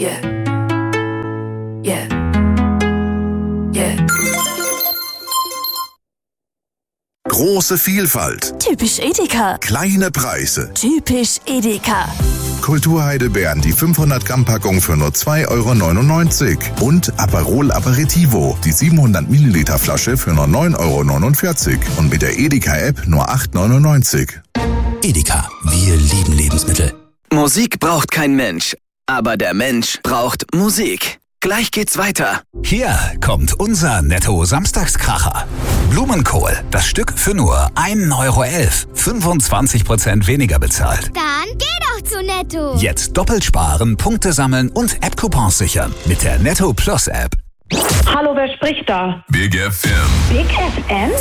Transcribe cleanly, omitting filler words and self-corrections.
Yeah. Yeah. Yeah. Große Vielfalt. Typisch Edeka. Kleine Preise. Typisch Edeka. Kulturheidelbeeren, die 500 Gramm Packung für nur 2,99 € und Aperol Aperitivo, die 700 Milliliter Flasche für nur 9,49 € und mit der Edeka-App nur 8,99 €. Edeka, wir lieben Lebensmittel. Musik braucht kein Mensch, aber der Mensch braucht Musik. Gleich geht's weiter. Hier kommt unser Netto-Samstagskracher. Blumenkohl, das Stück für nur 1,11 €. 25% weniger bezahlt. Dann geh doch zu Netto. Jetzt doppelt sparen, Punkte sammeln und App-Coupons sichern mit der Netto Plus App. Hallo, wer spricht da? Big FM. Big FM?